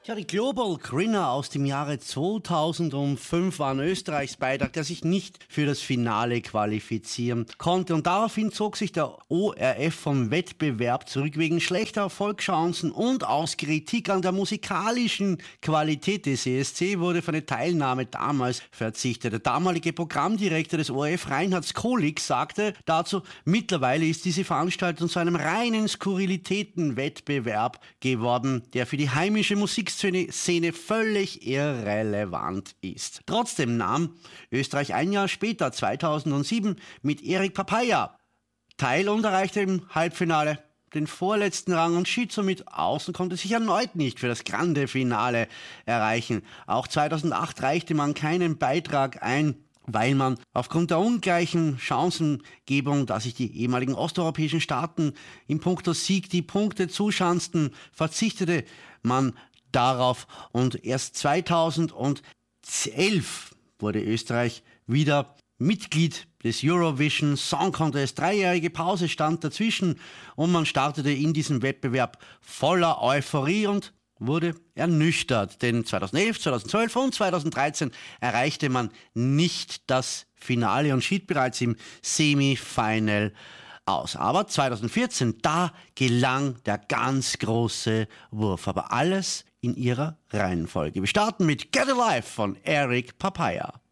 Ja, die Global Grinner aus dem Jahre 2005 waren Österreichs Beitrag, der sich nicht für das Finale qualifizieren konnte. Und daraufhin zog sich der ORF vom Wettbewerb zurück wegen schlechter Erfolgschancen und aus Kritik an der musikalischen Qualität des ESC wurde für eine Teilnahme damals verzichtet. Der damalige Programmdirektor des ORF, Reinhard Skolik, sagte dazu, mittlerweile ist diese Veranstaltung zu einem reinen Skurrilitätenwettbewerb geworden, der für die heimische Musikszene völlig irrelevant ist. Trotzdem nahm Österreich ein Jahr später, 2007, mit Erik Papaya teil und erreichte im Halbfinale den vorletzten Rang und schied somit aus und konnte sich erneut nicht für das Grande Finale erreichen. Auch 2008 reichte man keinen Beitrag ein, weil man aufgrund der ungleichen Chancengebung, da sich die ehemaligen osteuropäischen Staaten in puncto Sieg die Punkte zuschanzten, verzichtete man darauf und erst 2011 wurde Österreich wieder Mitglied des Eurovision Song Contest. 3-jährige Pause stand dazwischen und man startete in diesem Wettbewerb voller Euphorie und wurde ernüchtert, denn 2011, 2012 und 2013 erreichte man nicht das Finale und schied bereits im Semifinal aus. Aber 2014, da gelang der ganz große Wurf, aber alles in ihrer Reihenfolge. Wir starten mit Get Alive von Erik Papaya.